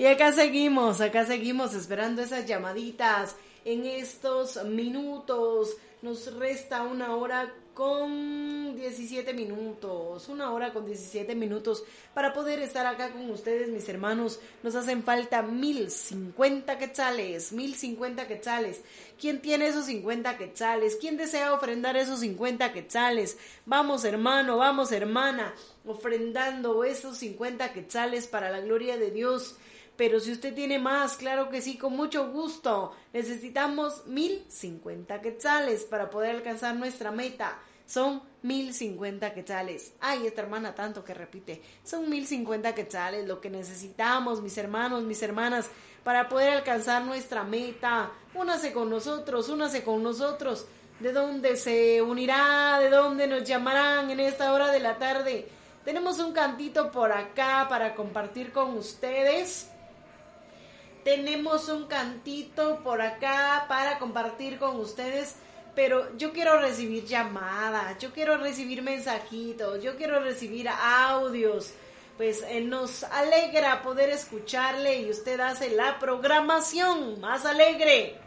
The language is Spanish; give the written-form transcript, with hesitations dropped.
acá seguimos esperando esas llamaditas en estos minutos. Nos resta 1 hora con 17 minutos, 1 hora con 17 minutos para poder estar acá con ustedes, mis hermanos. Nos hacen falta 1050 quetzales, 1050 quetzales. ¿Quién tiene esos 50 quetzales? ¿Quién desea ofrendar esos 50 quetzales? Vamos, hermano, vamos, hermana, ofrendando esos 50 quetzales para la gloria de Dios. Pero si usted tiene más, claro que sí, con mucho gusto. Necesitamos 1050 quetzales para poder alcanzar nuestra meta. Son 1050 quetzales. Ay, esta hermana tanto que repite. Son 1050 quetzales lo que necesitamos, mis hermanos, mis hermanas, para poder alcanzar nuestra meta. Únase con nosotros, únase con nosotros. ¿De dónde se unirá? ¿De dónde nos llamarán en esta hora de la tarde? Tenemos un cantito por acá para compartir con ustedes. Tenemos un cantito por acá para compartir con ustedes, pero yo quiero recibir llamadas, yo quiero recibir mensajitos, yo quiero recibir audios. Pues nos alegra poder escucharle y usted hace la programación más alegre.